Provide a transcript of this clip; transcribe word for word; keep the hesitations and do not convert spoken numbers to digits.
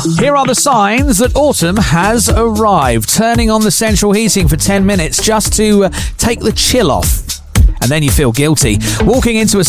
Here are the signs that autumn has arrived. Turning on the central heating for ten minutes just to uh, take the chill off. And then you feel guilty. Walking into a